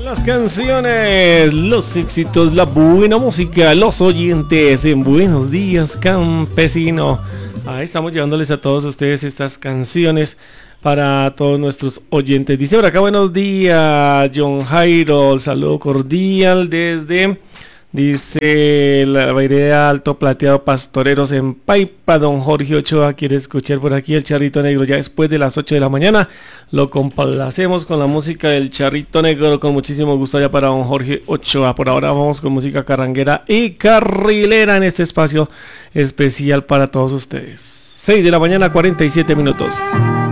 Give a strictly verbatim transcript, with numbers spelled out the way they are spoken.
Las canciones, los éxitos, la buena música, los oyentes en Buenos Días Campesino. Ahí estamos llevándoles a todos ustedes estas canciones para todos nuestros oyentes. Dice por acá, buenos días, John Jairo, saludo cordial desde, dice, la vereda Alto Plateado Pastoreros en Paipa. Don Jorge Ochoa quiere escuchar por aquí el Charrito Negro ya después de las ocho de la mañana. Lo complacemos con la música del Charrito Negro con muchísimo gusto allá para don Jorge Ochoa. Por ahora vamos con música carranguera y carrilera en este espacio especial para todos ustedes. seis de la mañana, cuarenta y siete minutos.